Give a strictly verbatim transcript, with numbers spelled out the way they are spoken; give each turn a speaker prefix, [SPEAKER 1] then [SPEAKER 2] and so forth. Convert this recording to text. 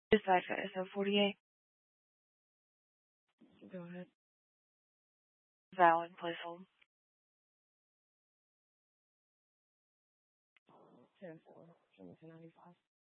[SPEAKER 1] Decide for S O forty-eight. Go ahead. Valid, please hold. ten four, twenty-two ninety-five.